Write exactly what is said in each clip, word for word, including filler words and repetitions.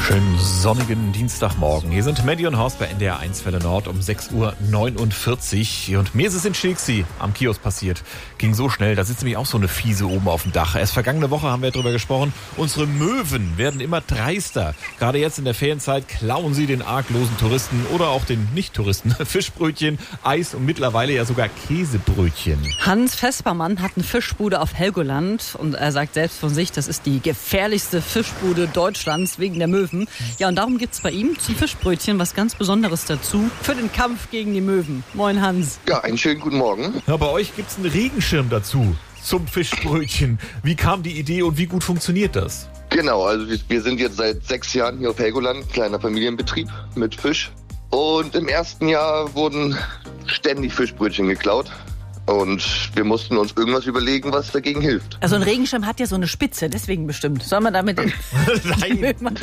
Schönen sonnigen Dienstagmorgen. Hier sind Mandy und Horst bei N D R eins Welle Nord um sechs Uhr neunundvierzig. Und mir ist es in Schilksee am Kiosk passiert. Ging so schnell, da sitzt nämlich auch so eine Fiese oben auf dem Dach. Erst vergangene Woche haben wir darüber gesprochen. Unsere Möwen werden immer dreister. Gerade jetzt in der Ferienzeit klauen sie den arglosen Touristen oder auch den Nicht-Touristen Fischbrötchen, Eis und mittlerweile ja sogar Käsebrötchen. Hans Vespermann hat eine Fischbude auf Helgoland und er sagt selbst von sich, das ist die gefährlichste Fischbude Deutschlands wegen der Möwen. Ja, und darum gibt es bei ihm zum Fischbrötchen was ganz Besonderes dazu für den Kampf gegen die Möwen. Moin Hans. Ja, einen schönen guten Morgen. Ja, bei euch gibt es einen Regenschirm dazu zum Fischbrötchen. Wie kam die Idee und wie gut funktioniert das? Genau, also wir, wir sind jetzt seit sechs Jahren hier auf Helgoland, kleiner Familienbetrieb mit Fisch. Und im ersten Jahr wurden ständig Fischbrötchen geklaut. Und wir mussten uns irgendwas überlegen, was dagegen hilft. Also ein Regenschirm hat ja so eine Spitze, deswegen bestimmt. Soll man damit den Nein.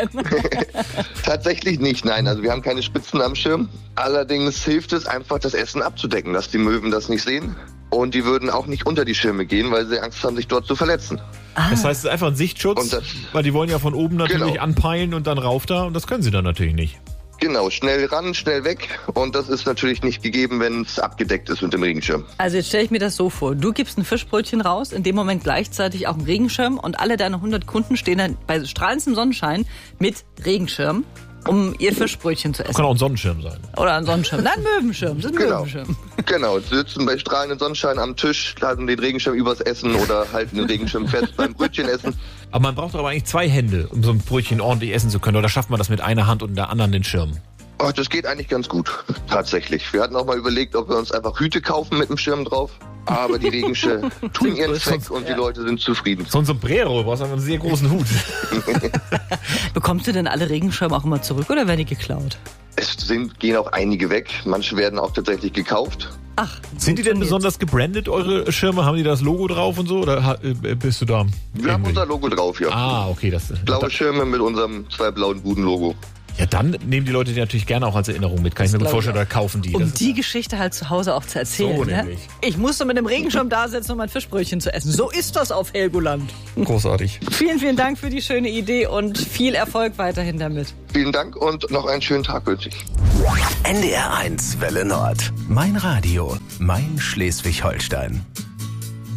Tatsächlich nicht, nein. Also wir haben keine Spitzen am Schirm. Allerdings hilft es einfach, das Essen abzudecken, dass die Möwen das nicht sehen. Und die würden auch nicht unter die Schirme gehen, weil sie Angst haben, sich dort zu verletzen. Ah. Das heißt, es ist einfach ein Sichtschutz, das, weil die wollen ja von oben natürlich genau anpeilen und dann rauf da. Und das können sie dann natürlich nicht. Genau, schnell ran, schnell weg. Und das ist natürlich nicht gegeben, wenn es abgedeckt ist mit dem Regenschirm. Also jetzt stelle ich mir das so vor. Du gibst ein Fischbrötchen raus, in dem Moment gleichzeitig auch einen Regenschirm und alle deine hundert Kunden stehen dann bei strahlendem Sonnenschein mit Regenschirm, um ihr Fischbrötchen zu essen. Kann auch ein Sonnenschirm sein. Oder ein Sonnenschirm. Nein, Möwenschirm. Das ist ein genau. Möwenschirm. Genau, sie sitzen bei strahlendem Sonnenschein am Tisch, halten den Regenschirm übers Essen oder halten den Regenschirm fest beim Brötchenessen. Aber man braucht aber eigentlich zwei Hände, um so ein Brötchen ordentlich essen zu können. Oder schafft man das mit einer Hand und der anderen den Schirm? Ach, das geht eigentlich ganz gut, tatsächlich. Wir hatten auch mal überlegt, ob wir uns einfach Hüte kaufen mit dem Schirm drauf. Aber die Regenschirme tun ihren Zweck und die Leute sind zufrieden. So ein Sombrero, du brauchst einfach einen sehr großen Hut. Bekommst du denn alle Regenschirme auch immer zurück oder werden die geklaut? Es sind, gehen auch einige weg. Manche werden auch tatsächlich gekauft. Ach, sind die denn besonders gebrandet, eure Schirme? Haben die das Logo drauf und so? Oder bist du da? Wir haben unser Logo drauf, ja. Ah, okay. Das, Blaue das, Schirme mit unserem zwei blauen Buden-Logo. Ja, dann nehmen die Leute die natürlich gerne auch als Erinnerung mit. Kann ich mir gut vorstellen, oder kaufen die. Um das die Geschichte halt zu Hause auch zu erzählen. So ne? nämlich. Ich musste mit dem Regenschirm da sitzen, um mein Fischbrötchen zu essen. So ist das auf Helgoland. Großartig. Vielen, vielen Dank für die schöne Idee und viel Erfolg weiterhin damit. Vielen Dank und noch einen schönen Tag wünsche ich. N D R eins Welle Nord. Mein Radio. Mein Schleswig-Holstein.